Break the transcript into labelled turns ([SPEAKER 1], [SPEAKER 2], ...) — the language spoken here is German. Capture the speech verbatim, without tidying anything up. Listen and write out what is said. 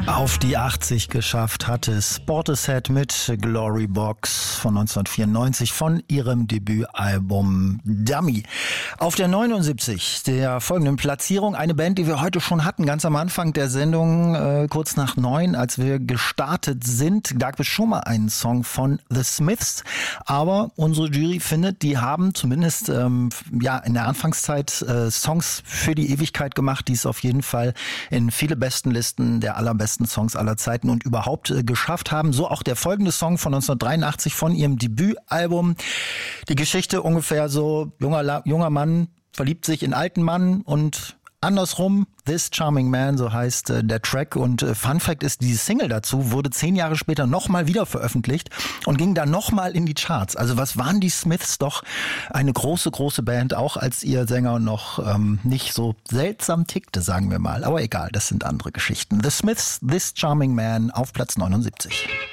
[SPEAKER 1] Auf die achtzig geschafft hat es Portishead mit Glory Box von neunzehnhundertvierundneunzig von ihrem Debütalbum Dummy. Auf der neunundsiebzig der folgenden Platzierung eine Band, die wir heute schon hatten, ganz am Anfang der Sendung, äh, kurz nach neun, als wir gestartet sind, gab es schon mal einen Song von The Smiths, aber unsere Jury findet, die haben zumindest ähm, ja in der Anfangszeit äh, Songs für die Ewigkeit gemacht, die es auf jeden Fall in viele Bestenlisten der allerbesten Songs aller Zeiten und überhaupt äh, geschafft haben. So auch der folgende Song von neunzehnhundertdreiundachtzig von ihrem Debütalbum. Die Geschichte ungefähr so, junger, junger Mann verliebt sich in alten Mann und andersrum, This Charming Man, so heißt äh, der Track. Und äh, Fun Fact ist, die Single dazu wurde zehn Jahre später nochmal wieder veröffentlicht und ging dann nochmal in die Charts. Also was waren die Smiths doch eine große, große Band, auch als ihr Sänger noch ähm, nicht so seltsam tickte, sagen wir mal. Aber egal, das sind andere Geschichten. The Smiths, This Charming Man auf Platz neunundsiebzig.